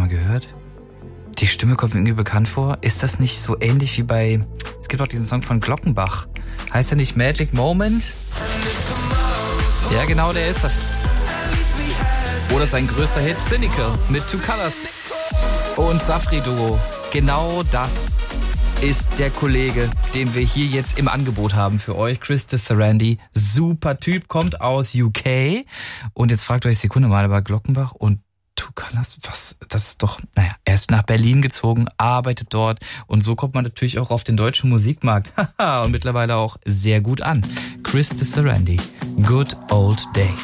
mal gehört? Die Stimme kommt mir irgendwie bekannt vor. Ist das nicht so ähnlich wie bei... Es gibt auch diesen Song von Glockenbach. Heißt der nicht Magic Moment? Ja, genau, der ist das. Oder sein größter Hit, Cynical, mit Two Colors und Safri Duo. Genau das ist der Kollege, den wir hier jetzt im Angebot haben für euch. Chris Sarandí, super Typ, kommt aus UK. Und jetzt fragt euch Sekunde mal über Glockenbach und Two Colors, was, das ist doch, naja, er ist nach Berlin gezogen, arbeitet dort und so kommt man natürlich auch auf den deutschen Musikmarkt. Haha, und mittlerweile auch sehr gut an. Chris Sarandí, Good Old Days.